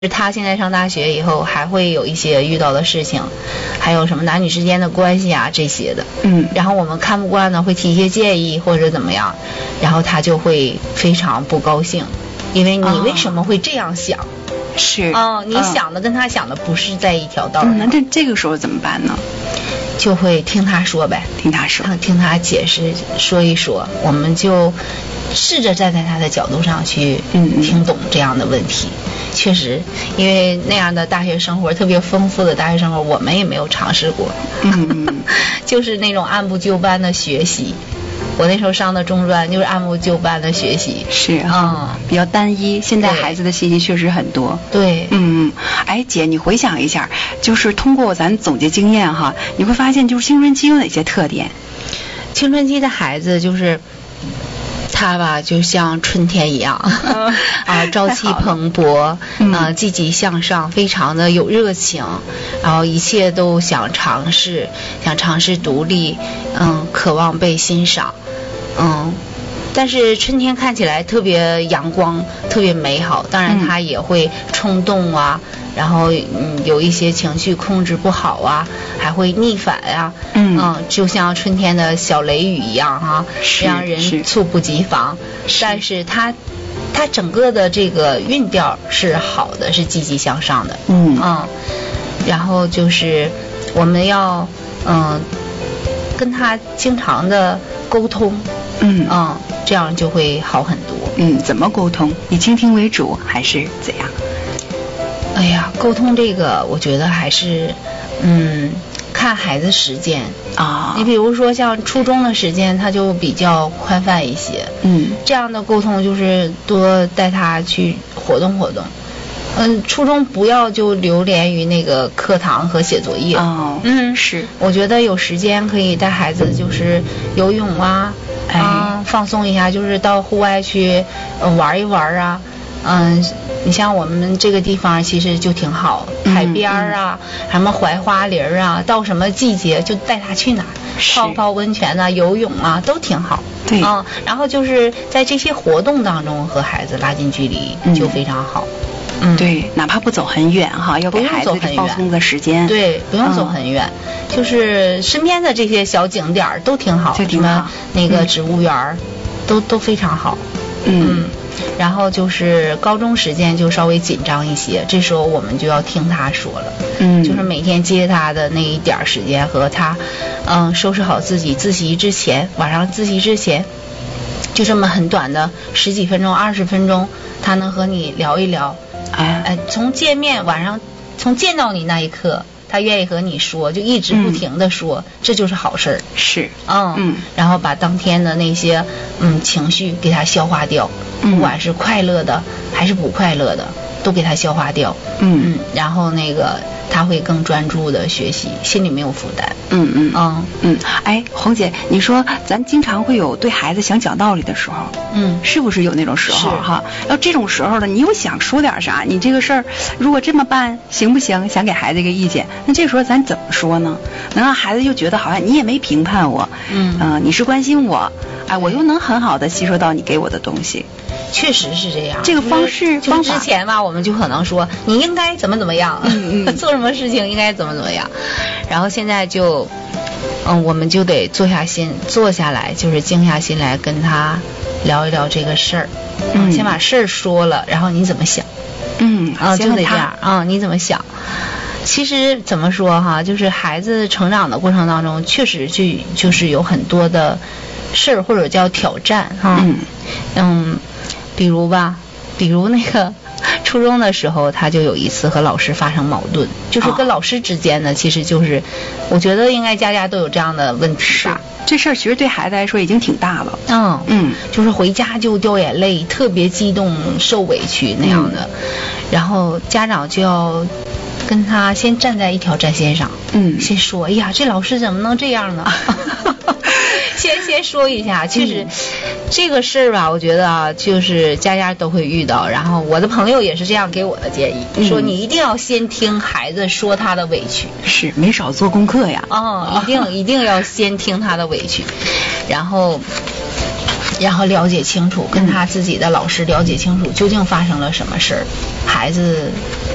他现在上大学以后还会有一些遇到的事情，还有什么男女之间的关系啊这些的，然后我们看不惯呢，会提一些建议或者怎么样，然后他就会非常不高兴，因为你为什么会这样想？ 是你想的跟他想的不是在一条道上。 那这个时候怎么办呢？ 就会听他说呗，听他解释说一说，我们就试着站在他的角度上去听懂这样的问题。确实，因为那样的大学生活特别丰富的大学生活，我们也没有尝试过，就是那种按部就班的学习。我那时候上的中专就是按部就班的学习， 是比较单一。现在孩子的信息确实很多。 对， 哎，姐，你回想一下，就是通过咱总结经验哈，你会发现就是青春期有哪些特点？ 青春期的孩子就是他吧，就像春天一样，朝气蓬勃，积极向上，非常的有热情，然后一切都想尝试独立，渴望被欣赏，但是春天看起来特别阳光，特别美好，当然他也会冲动啊，然后有一些情绪控制不好啊，还会逆反啊，就像春天的小雷雨一样哈，让人猝不及防。但是他整个的这个韵调是好的，是积极向上的。然后就是我们要跟他经常的沟通，这样就会好很多。 怎么沟通？以倾听为主还是怎样？ 哎呀，沟通这个我觉得还是看孩子时间啊。你比如说像初中的时间，他就比较宽泛一些。这样的沟通就是多带他去活动活动。初中不要就流连于那个课堂和写作业。 是。我觉得有时间可以带孩子就是游泳啊，放松一下，就是到户外去玩一玩啊。你像我们这个地方其实就挺好，海边啊，什么槐花林啊，到什么季节就带他去哪儿，泡温泉啊，游泳啊，都挺好。 对， 然后就是在这些活动当中和孩子拉近距离，就非常好。 对，哪怕不走很远哈，要给孩子放松的时间。 对，不用走很远，就是身边的这些小景点都挺好，什么那个植物园都非常好。然后就是高中时间就稍微紧张一些，这时候我们就要听他说了。就是每天接他的那一点时间和他收拾好自己自习之前，晚上自习之前就这么很短的10几分钟20分钟，他能和你聊一聊。从见面晚上从见到你那一刻，他愿意和你说，就一直不停的说，这就是好事儿。 是。 然后把当天的那些情绪给他消化掉，不管是快乐的还是不快乐的，都给他消化掉。然后那个他会更专注的学习，心里没有负担。 哎，红姐，你说咱经常会有对孩子想讲道理的时候，是不是有那种时候哈？要这种时候呢，你又想说点啥？你这个事儿如果这么办行不行？想给孩子一个意见，那这时候咱怎么说呢？能让孩子就觉得好像你也没评判我，你是关心我，我又能很好的吸收到你给我的东西。 确实是这样， 这个方法之前吧，我们就可能说你应该怎么样，做什么事情应该怎么样，然后现在就我们就得坐下来，就是静下心来跟他聊一聊这个事儿。先把事儿说了，然后你怎么想？就得这样你怎么想？其实怎么说哈，就是孩子成长的过程当中，确实就是有很多的事儿或者叫挑战哈。比如那个初中的时候，他就有一次和老师发生矛盾，就是跟老师之间的，其实就是我觉得应该家家都有这样的问题吧。 这事儿其实对孩子来说已经挺大了。 就是回家就掉眼泪，特别激动，受委屈那样的。然后家长就要跟他先站在一条战线上，先说，哎呀，这老师怎么能这样呢？先说一下，确实这个事儿吧，我觉得就是家家都会遇到。然后我的朋友也是这样给我的建议，说你一定要先听孩子说他的委屈， 是没少做功课呀。 一定要先听他的委屈，然后了解清楚，跟他自己的老师了解清楚究竟发生了什么事儿，孩子